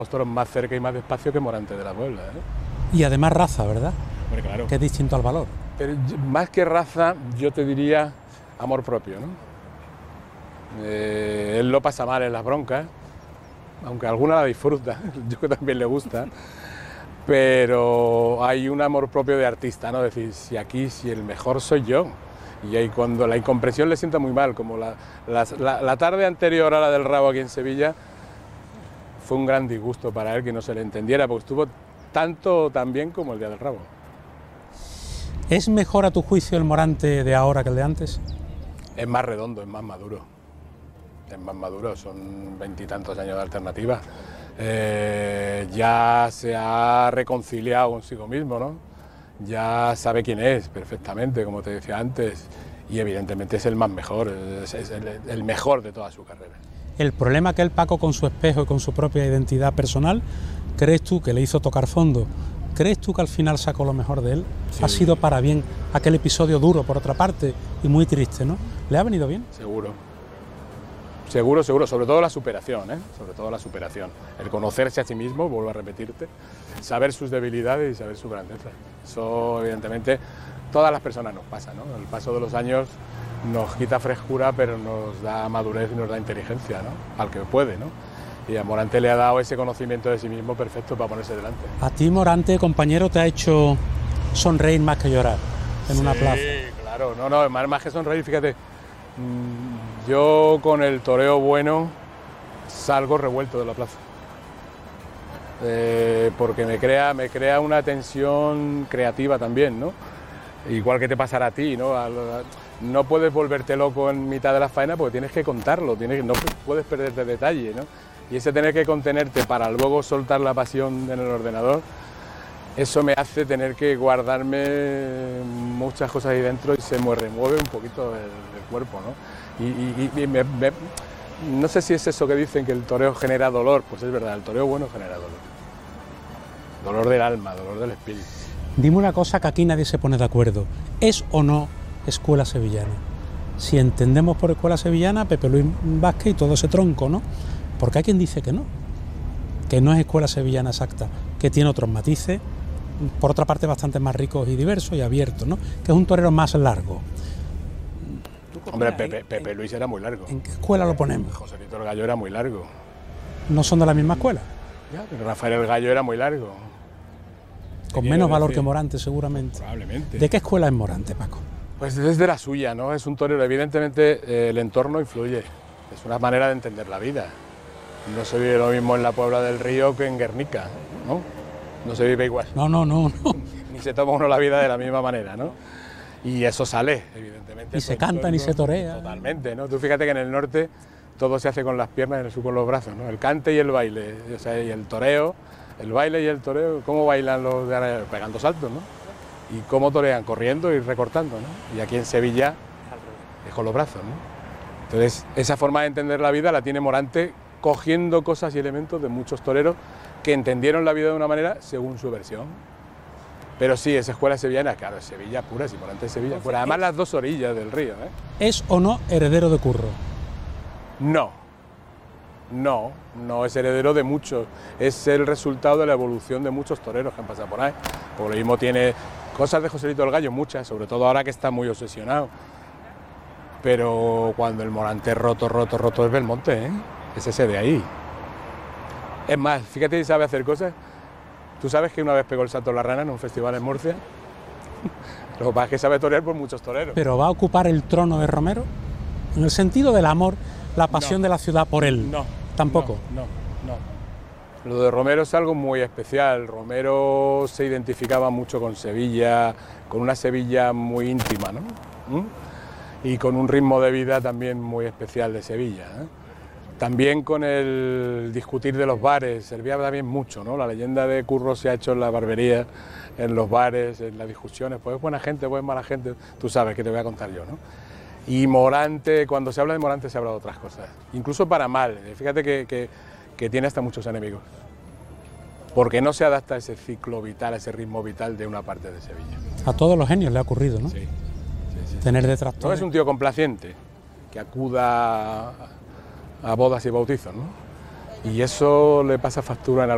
Los toros más cerca y más despacio que Morante de la Puebla, ¿eh? Y además raza, ¿verdad? Hombre, claro. Que es distinto al valor. Pero más que raza, yo te diría amor propio, ¿no? Él lo pasa mal en las broncas, aunque alguna la disfruta, yo que también le gusta, pero hay un amor propio de artista, ¿no? Es decir, si el mejor soy yo. Y ahí cuando la incomprensión le sienta muy mal, como la tarde anterior a la del Rabo aquí en Sevilla, fue un gran disgusto para él que no se le entendiera, porque estuvo tanto tan bien como el día del Rabo. ¿Es mejor a tu juicio el Morante de ahora que el de antes? Es más redondo, es más maduro. Es más maduro, son 20 y tantos años de alternativa. Ya se ha reconciliado consigo mismo, ¿no? Ya sabe quién es perfectamente, como te decía antes, y evidentemente es el más mejor, es el mejor de toda su carrera. El problema que el Paco con su espejo y con su propia identidad personal, ¿crees tú que le hizo tocar fondo? ¿Crees tú que al final sacó lo mejor de él? Sí. Ha sido para bien aquel episodio duro, por otra parte, y muy triste, ¿no? ¿Le ha venido bien? Seguro. Seguro, seguro, sobre todo la superación, ¿eh? Sobre todo la superación. El conocerse a sí mismo, vuelvo a repetirte, saber sus debilidades y saber su grandeza. Eso, evidentemente, todas las personas nos pasa, ¿no? El paso de los años nos quita frescura, pero nos da madurez y nos da inteligencia, ¿no? Al que puede, ¿no? Y a Morante le ha dado ese conocimiento de sí mismo perfecto para ponerse delante. A ti, Morante, compañero, te ha hecho sonreír más que llorar en una plaza. Sí, claro, no, más que sonreír, fíjate, yo con el toreo bueno salgo revuelto de la plaza. Porque me crea una tensión creativa también, ¿no? Igual que te pasará a ti, ¿no? No puedes volverte loco en mitad de la faena porque tienes que contarlo, no puedes perderte detalle, ¿no? Y ese tener que contenerte para luego soltar la pasión en el ordenador, eso me hace tener que guardarme muchas cosas ahí dentro y se me remueve un poquito el cuerpo, ¿no? Y no sé si es eso que dicen que el toreo genera dolor, pues es verdad, el toreo bueno genera dolor. Dolor del alma, dolor del espíritu. Dime una cosa que aquí nadie se pone de acuerdo, ¿es o no escuela sevillana? Si entendemos por escuela sevillana, Pepe Luis Vázquez y todo ese tronco, ¿no? Porque hay quien dice que no es escuela sevillana exacta, que tiene otros matices, por otra parte bastante más ricos y diversos y abiertos, ¿no? Que es un torero más largo. Hombre, Pepe Luis era muy largo. ¿En qué escuela lo ponemos? Joselito el Gallo era muy largo. ¿No son de la misma escuela? Ya, pero Rafael el Gallo era muy largo. Con menos valor que Morante, seguramente. Probablemente. ¿De qué escuela es Morante, Paco? Pues es de la suya, ¿no? Es un torero, evidentemente el entorno influye. Es una manera de entender la vida. No se vive lo mismo en la Puebla del Río que en Guernica, ¿no? No se vive igual. No. Ni se toma uno la vida de la misma manera, ¿no? Y eso sale, evidentemente. Y se canta, ni se torea. Totalmente, ¿no? Tú fíjate que en el norte todo se hace con las piernas y en el sur con los brazos, ¿no? El cante y el baile, o sea, y el toreo, el baile y el toreo, ¿cómo bailan los de ahora? Pegando saltos, ¿no? Y cómo torean, corriendo y recortando, ¿no? Y aquí en Sevilla es con los brazos, ¿no? Entonces, esa forma de entender la vida la tiene Morante cogiendo cosas y elementos de muchos toreros que entendieron la vida de una manera según su versión. Pero sí, esa escuela sevillana, claro, es Sevilla pura, si Morante es Sevilla pura. Además las dos orillas del río, ¿eh? ¿Es o no heredero de Curro? No es heredero de muchos, es el resultado de la evolución de muchos toreros que han pasado por ahí. Por lo mismo tiene cosas de Joselito el Gallo, muchas, sobre todo ahora que está muy obsesionado. Pero cuando el Morante roto es Belmonte, ¿eh? Es ese de ahí. Es más, fíjate si sabe hacer cosas. ¿Tú sabes que una vez pegó el salto a la rana en un festival en Murcia? Lo que pasa es que sabe torear por muchos toreros. ¿Pero va a ocupar el trono de Romero? En el sentido del amor, la pasión de la ciudad por él. No. Tampoco. No. Lo de Romero es algo muy especial. Romero se identificaba mucho con Sevilla, con una Sevilla muy íntima, ¿no? Y con un ritmo de vida también muy especial de Sevilla, ¿eh? También con el discutir de los bares, servía también mucho, ¿no? La leyenda de Curro se ha hecho en la barbería, en los bares, en las discusiones, pues es buena gente, pues es mala gente, tú sabes que te voy a contar yo, ¿no? Y Morante, cuando se habla de Morante se habla de otras cosas, incluso para mal, fíjate que tiene hasta muchos enemigos, porque no se adapta a ese ciclo vital, a ese ritmo vital de una parte de Sevilla. A todos los genios le ha ocurrido, ¿no? Sí. Tener detractores. No es un tío complaciente, que acuda a bodas y bautizos, ¿no? Y eso le pasa factura en